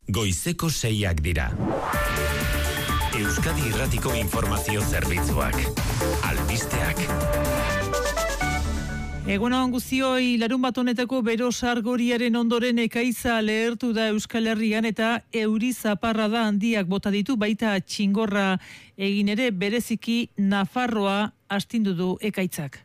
Goizeko 6 dira. Euskadi Irratiko Informazio Zerbitzuak. Albisteak. Egunon guztioi, larunbat honetako bero sargoriaren ondoren ekaitza lehertu da Euskal Herrian eta euri zaparrada handiak bota ditu, baita txingorra egin ere, bereziki Nafarroa astindu du ekaitzak.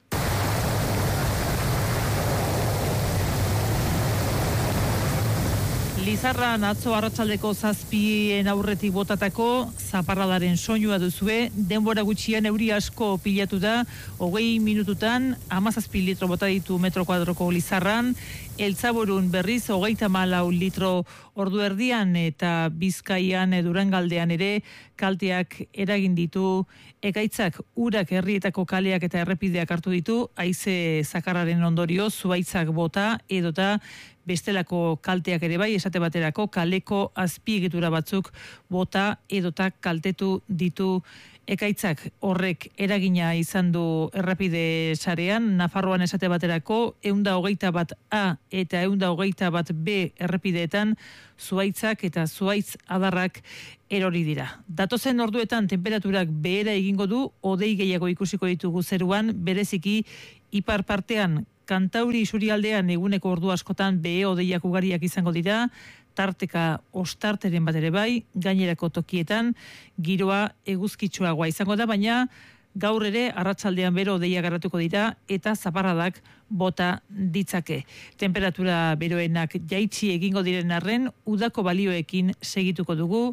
Lizarran atzo arratsaldeko 7 aurretik botatako zaparradaren soinua duzue, denbora gutxian euri asko pilatu da, 20 minututan 17 litro bota ditu metro kuadroko Lizarran, Eltzaborun berriz 34 litro ordu erdian eta Bizkaian Durangaldean ere kalteak eragin ditu ekaitzak, urak herrietako kaleak eta errepideak hartu ditu, haize zakarraren ondorio, zuhaitzak bota edota bestelako kalteak ere bai, esate baterako kaleko azpiegitura batzuk bota edota kaltetu ditu ekaitzak. Horrek eragina izan du errepide sarean, Nafarroan esate baterako 121A eta 121B errepideetan zuhaitzak eta zuhaitz adarrak erori dira. Datozen orduetan temperaturak behera egingo du, hodei gehiago ikusiko ditugu zeruan, bereziki ipar partean Kantauri isurialdean eguneko ordu askotan behe hodeiak ugariak izango dira, tarteka ostarteren bat ere bai, gainerako tokietan giroa eguzkitsuagoa izango da, baina gaur ere arratsaldean bero hodeiak garatuko dira eta zaparradak bota ditzake. Temperatura beroenak jaitsi egingo diren arren, udako balioekin segituko dugu,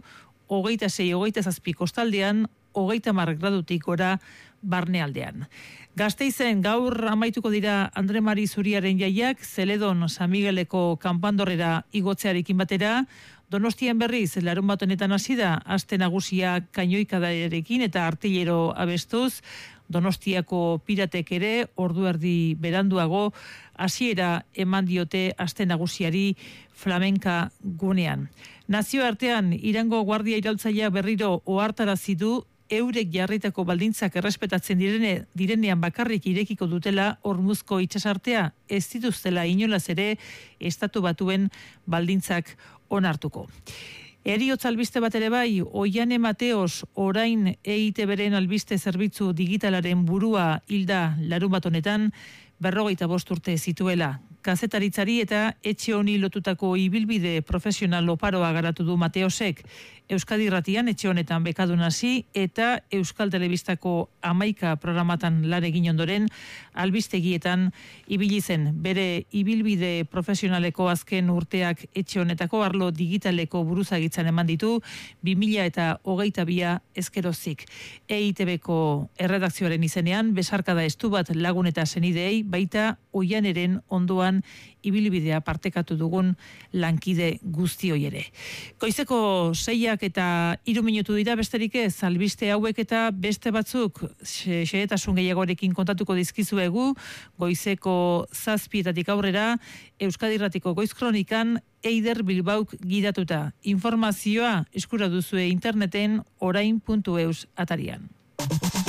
26-27 kostaldean, 30 gradutik gora barnealdean. Gasteizen gaur amaituko dira Andre Mari Zuriaren jaiak, Zeledon San Migueleko kanpandorrera igotzearekin batera, Donostian berriz larunbat honetan hasi da aste nagusia kainoikadarekin eta artillero abestuz, Donostiako piratek ere ordu erdi beranduago hasiera eman diote aste nagusiari flamenka gunean. Nazioartean Irango guardia iraultzailea berriro ohartarazi du eurek jarritako baldintzak errespetatzen direnean bakarrik irekiko dutela Hormuzko itsasartea, ez dituztela inolaz ere Estatu Batuen baldintzak onartuko. Heriotz albiste bat ere bai, Oiane Mateos orain EITB-ren albiste zerbitzu digitalaren burua hilda larunbat honetan, 45 urte zituela. Kazetaritzari eta etxe honi lotutako ibilbide profesional oparoa garatu du Mateosek. Euskadi Irratian etxe honetan bekadun hasi eta Euskal Telebistako 11 programatan lan egin ondoren albistegietan ibili zen. Bere ibilbide profesionaleko azken urteak etxe honetako arlo digitaleko buruzagitzan eman ditu 2022 ezkerozik. EITB-ko erredakzioaren izenean besarkada estu bat lagun eta senideei, baita Oianeren ondoan ibilbidea partekatu dugun lankide guztioi ere. Goizeko 6 eta 3 minutu dira, besterik ez, albiste hauek eta beste batzuk xehetasun gehiagorekin kontatuko dizkizuegu, goizeko 7 aurrera, Euskadi Irratiko Goiz Kronikan Eider Bilbauk gidatuta. Informazioa eskura duzue interneten orain.eus atarian.